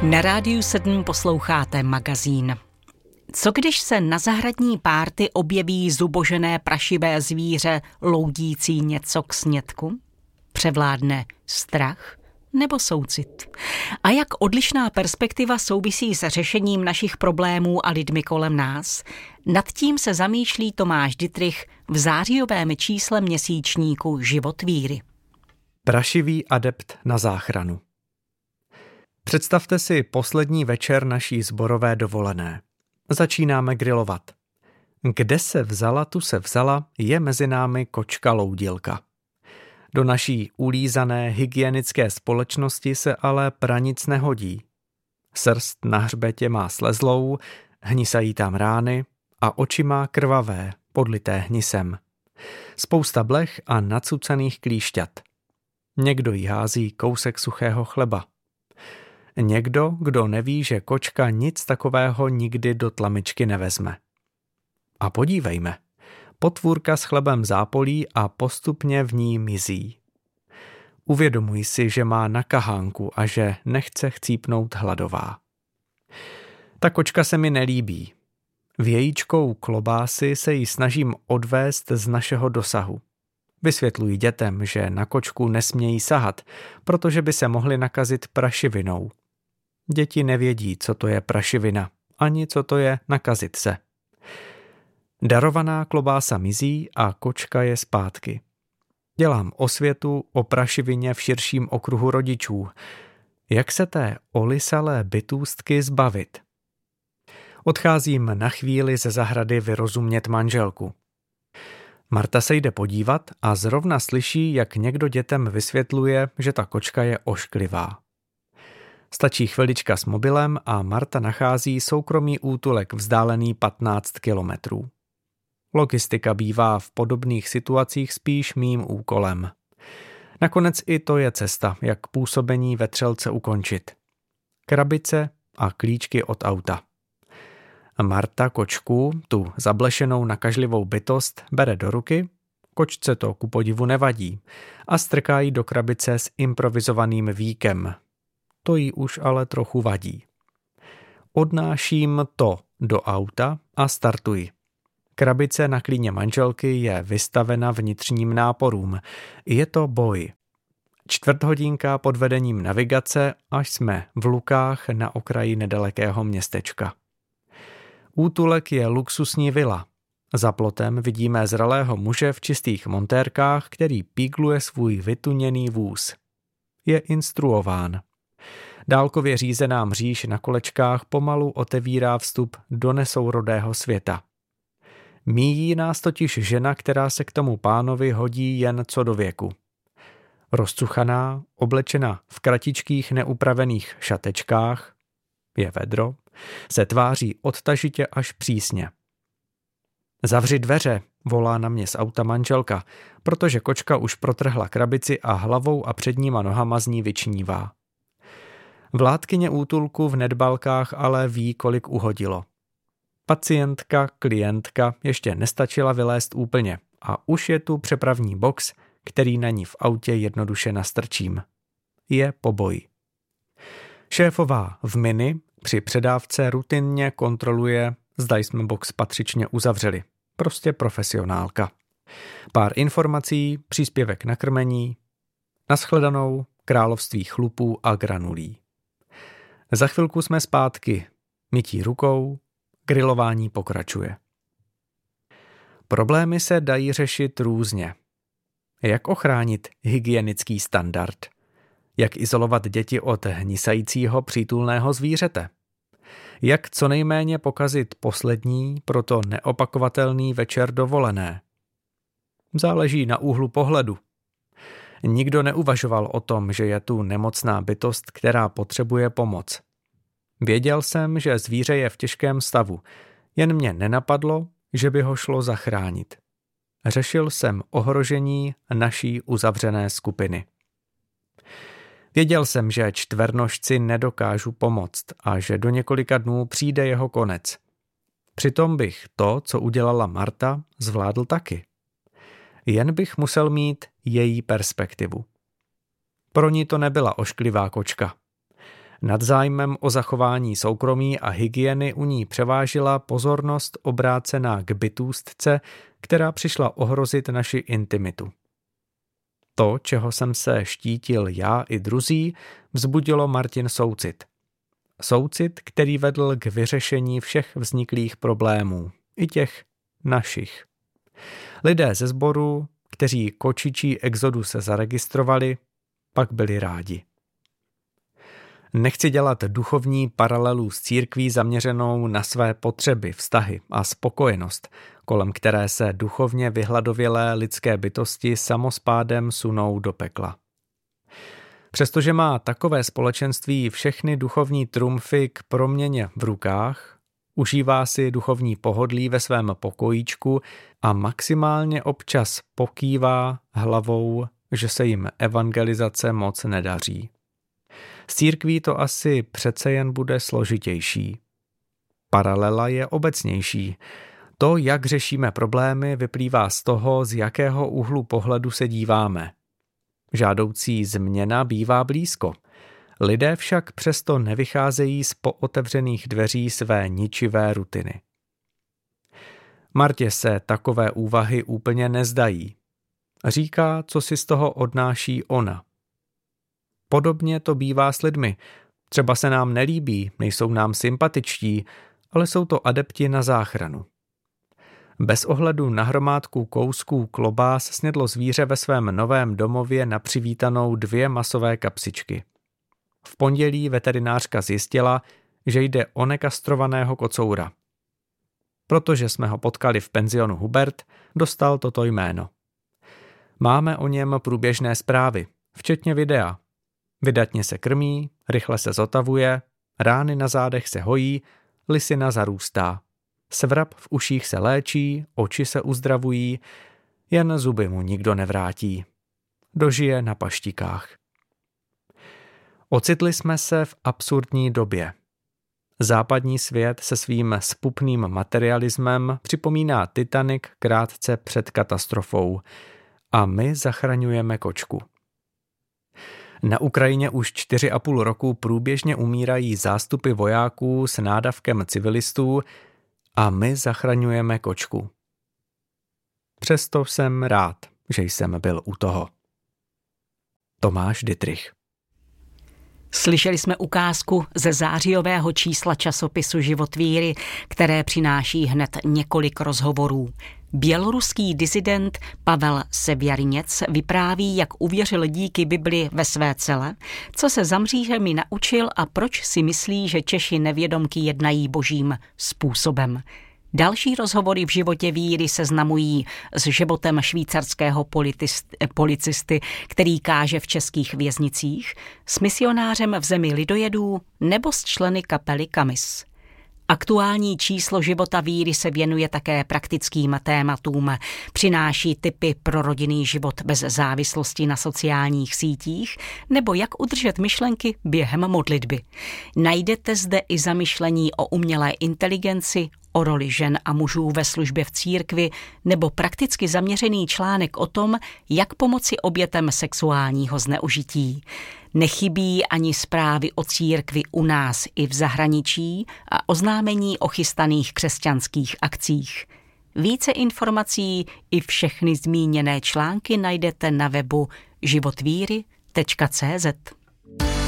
Na Rádiu 7 posloucháte magazín. Co když se na zahradní párty objeví zubožené prašivé zvíře loudící něco k snědku? Převládne strach nebo soucit? A jak odlišná perspektiva souvisí s řešením našich problémů a lidmi kolem nás? Nad tím se zamýšlí Tomáš Dittrich v zářijovém čísle měsíčníku Život víry. Prašivý adept na záchranu. Představte si poslední večer naší sborové dovolené. Začínáme grilovat. Kde se vzala, tu se vzala, je mezi námi kočka loudilka. Do naší ulízané hygienické společnosti se ale pranic nehodí. Srst na hřbetě má slezlou, hnisají tam rány a oči má krvavé, podlité hnisem. Spousta blech a nacucaných klíšťat. Někdo jí hází kousek suchého chleba. Někdo, kdo neví, že kočka nic takového nikdy do tlamičky nevezme. A podívejme, potvůrka s chlebem zápolí a postupně v ní mizí. Uvědomuj si, že má na kahánku a že nechce chcípnout hladová. Ta kočka se mi nelíbí. Vějíčkou klobásy se jí snažím odvést z našeho dosahu. Vysvětluji dětem, že na kočku nesmějí sahat, protože by se mohli nakazit prašivinou. Děti nevědí, co to je prašivina, ani co to je nakazit se. Darovaná klobása mizí a kočka je zpátky. Dělám osvětu o prašivině v širším okruhu rodičů. Jak se té olisalé bytůstky zbavit? Odcházím na chvíli ze zahrady vyrozumět manželku. Marta se jde podívat a zrovna slyší, jak někdo dětem vysvětluje, že ta kočka je ošklivá. Stačí chvilička s mobilem a Marta nachází soukromý útulek vzdálený 15 kilometrů. Logistika bývá v podobných situacích spíš mým úkolem. Nakonec i to je cesta, jak působení vetřelce ukončit. Krabice a klíčky od auta. Marta kočku, tu zablešenou nakažlivou bytost, bere do ruky, kočce to ku podivu nevadí a strká ji do krabice s improvizovaným víkem. To jí už ale trochu vadí. Odnáším to do auta a startuji. Krabice na klíně manželky je vystavena vnitřním náporům. Je to boj. 4 hodinka pod vedením navigace, až jsme v Lukách na okraji nedalekého městečka. Útulek je luxusní vila. Za plotem vidíme zralého muže v čistých montérkách, který pígluje svůj vytuněný vůz. Je instruován. Dálkově řízená mříž na kolečkách pomalu otevírá vstup do nesourodého světa. Míjí nás totiž žena, která se k tomu pánovi hodí jen co do věku. Rozcuchaná, oblečena v kratičkých neupravených šatečkách, je vedro, se tváří odtažitě až přísně. Zavři dveře, volá na mě z auta manželka, protože kočka už protrhla krabici a hlavou a předníma nohama z ní vyčnívá. Vládkyně útulku v nedbalkách ale ví, kolik uhodilo. Pacientka, klientka ještě nestačila vylézt úplně a už je tu přepravní box, který na ní v autě jednoduše nastrčím. Je po boji. Šéfová v Mini při předávce rutinně kontroluje, zda jsme box patřičně uzavřeli. Prostě profesionálka. Pár informací, příspěvek na krmení, nashledanou, království chlupů a granulí. Za chvilku jsme zpátky, mytí rukou, grilování pokračuje. Problémy se dají řešit různě. Jak ochránit hygienický standard? Jak izolovat děti od hnisajícího přítulného zvířete? Jak co nejméně pokazit poslední, proto neopakovatelný večer dovolené? Záleží na úhlu pohledu. Nikdo neuvažoval o tom, že je tu nemocná bytost, která potřebuje pomoc. Věděl jsem, že zvíře je v těžkém stavu, jen mě nenapadlo, že by ho šlo zachránit. Řešil jsem ohrožení naší uzavřené skupiny. Věděl jsem, že čtvernožci nedokážu pomoct a že do několika dnů přijde jeho konec. Přitom bych to, co udělala Marta, zvládl taky. Jen bych musel mít její perspektivu. Pro ní to nebyla ošklivá kočka. Nad zájmem o zachování soukromí a hygieny u ní převážila pozornost obrácená k bytůstce, která přišla ohrozit naši intimitu. To, čeho jsem se štítil já i druzí, vzbudilo Martin soucit. Soucit, který vedl k vyřešení všech vzniklých problémů, i těch našich. Lidé ze sboru, kteří kočičí exodus se zaregistrovali, pak byli rádi. Nechci dělat duchovní paralelu s církví zaměřenou na své potřeby, vztahy a spokojenost, kolem které se duchovně vyhladovělé lidské bytosti samospádem sunou do pekla. Přestože má takové společenství všechny duchovní trumfy k proměně v rukách, užívá si duchovní pohodlí ve svém pokojíčku a maximálně občas pokývá hlavou, že se jim evangelizace moc nedaří. S církví to asi přece jen bude složitější. Paralela je obecnější. To, jak řešíme problémy, vyplývá z toho, z jakého úhlu pohledu se díváme. Žádoucí změna bývá blízko. Lidé však přesto nevycházejí z pootevřených dveří své ničivé rutiny. Martě se takové úvahy úplně nezdají. Říká, co si z toho odnáší ona. Podobně to bývá s lidmi. Třeba se nám nelíbí, nejsou nám sympatičtí, ale jsou to adepti na záchranu. Bez ohledu na hromádku kousků klobás snědlo zvíře ve svém novém domově na přivítanou 2 masové kapsičky. V pondělí veterinářka zjistila, že jde o nekastrovaného kocoura. Protože jsme ho potkali v penzionu Hubert, dostal toto jméno. Máme o něm průběžné zprávy, včetně videa. Vydatně se krmí, rychle se zotavuje, rány na zádech se hojí, lisina zarůstá. Svrab v uších se léčí, oči se uzdravují, jen zuby mu nikdo nevrátí. Dožije na paštikách. Ocitli jsme se v absurdní době. Západní svět se svým zpupným materialismem připomíná Titanic krátce před katastrofou a my zachraňujeme kočku. Na Ukrajině už 4,5 roku průběžně umírají zástupy vojáků s nádavkem civilistů a my zachraňujeme kočku. Přesto jsem rád, že jsem byl u toho. Tomáš Dittrich. Slyšeli jsme ukázku ze zářijového čísla časopisu Život víry, které přináší hned několik rozhovorů. Běloruský disident Pavel Sevjarinec vypráví, jak uvěřil díky Bibli ve své cele, co se za mřížemi naučil a proč si myslí, že Češi nevědomky jednají božím způsobem. Další rozhovory v Životě víry seznamují s životem švýcarského policisty, který káže v českých věznicích, s misionářem v zemi lidojedů nebo s členy kapely Kamis. Aktuální číslo Života víry se věnuje také praktickým tématům. Přináší tipy pro rodinný život bez závislosti na sociálních sítích nebo jak udržet myšlenky během modlitby. Najdete zde i zamyšlení o umělé inteligenci, o roli žen a mužů ve službě v církvi nebo prakticky zaměřený článek o tom, jak pomoci obětem sexuálního zneužití. Nechybí ani zprávy o církvi u nás i v zahraničí a oznámení o chystaných křesťanských akcích. Více informací i všechny zmíněné články najdete na webu životvíry.cz.